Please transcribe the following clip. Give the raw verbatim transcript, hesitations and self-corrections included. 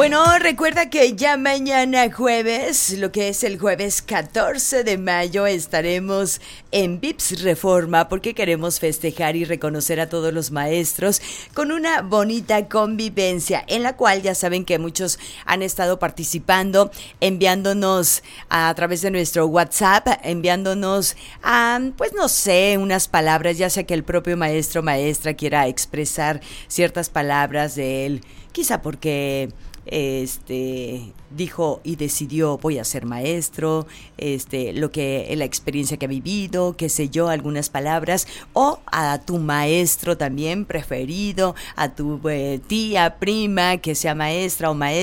Bueno, recuerda que ya mañana jueves, lo que es el jueves catorce de mayo, estaremos en Vips Reforma porque queremos festejar y reconocer a todos los maestros con una bonita convivencia en la cual ya saben que muchos han estado participando, enviándonos a, a través de nuestro WhatsApp, enviándonos a, pues no sé, unas palabras, ya sea que el propio maestro o maestra quiera expresar ciertas palabras de él, quizá porque este dijo y decidió voy a ser maestro, este lo que la experiencia que ha vivido, qué sé yo, algunas palabras, o a tu maestro también preferido, a tu eh, tía, prima que sea maestra o maestro